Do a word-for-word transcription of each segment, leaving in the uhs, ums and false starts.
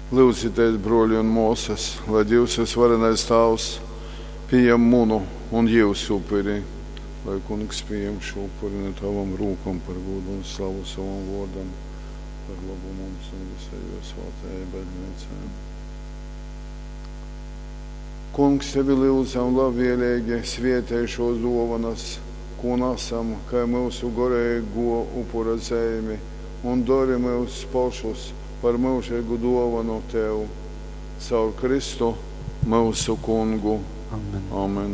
Lūdzieties, broļi un mūsas, lai Dievs visvarenais Tēvs pieņem munu un jūsu upuri, lai Kungs pieņem šo upuri no tavam rūkam par godu un slavu savam vārdam, par labu mums un visai svētajai baznīcai. Kungs, tevi lūdzam labvēlīgi svietēj šos dāvanas, ko nesam, kā mūsu garīgo upura zīmi, un dari mūs pašus par mūžīgu dāvanu tev, caur Kristu, mūsu Kungu. Amen. Amen.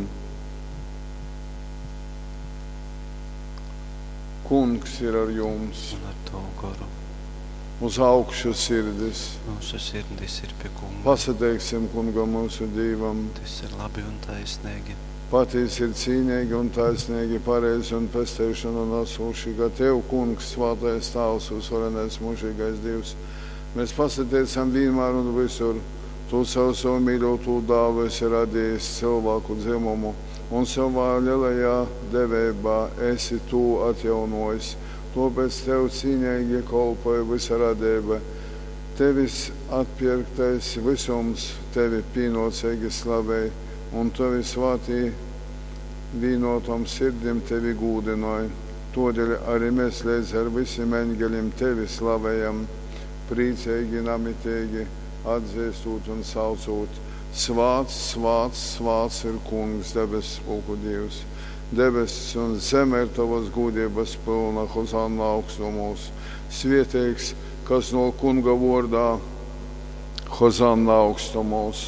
Kungs ir ar jums. Un ar tavu garu. Uz augšu sirdis. Mūsu sirdis ir pie Kunga. Pasateiksim Kungam mūsu Dievam. Tas ir labi un taisnīgi. Patīs ir cīnīgi un taisnīgi, pareizi un pestēšana nesoši, ka tev, Kungs, svētais Tēvs, visvarenais mūžīgais Dievs. Mēs pasateicam vienmēr un visur. Tu savu savu mīļotu dāvu esi radījis cilvēku dzimumu, un savā lielajā devībā esi tu atjaunojis. Tāpēc tev cīnīgi kalpoja visa radība. Tevis atpirktais visums tevi pienācīgi slavēja, un tevi svētī vienotam sirdim tevi gūdināja. Tādēļ arī mēs līdz ar visiem eņģeļiem tevi slavējam, priecīgi, namitīgi, atzīstot un saucot. Svāts, svāts, svāts ir Kungs, debes spēku Dievs. Debesis un zeme ir tavas gudības pilna, hozanna augstumos. Svētīgs, kas no Kunga vārdā, hozanna augstumos.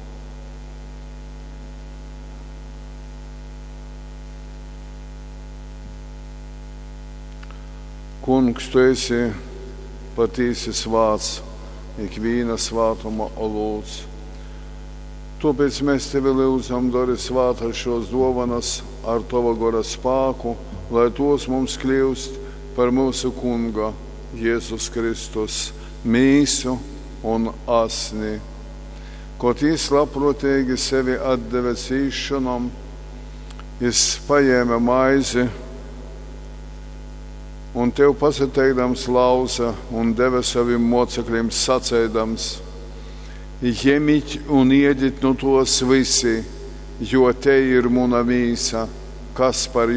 Kungs, tu esi patīsi svāts, ikviena svātuma olūts. Tāpēc mēs tevi lūdzam, dari svāta šos dāvanas ar tava gara spēku, lai tos mums kļūst par mūsu Kunga, Jēzus Kristus, mīsu un asni. Kaut viņš labprātīgi sevi atdeva cīšanam, viņš paņēma maizi un tev pasateikdams lauza un deva saviem mocekļiem sacēdams: Ņemiet un ēdiet no tos visi, jo te ir mana mīsa, kas par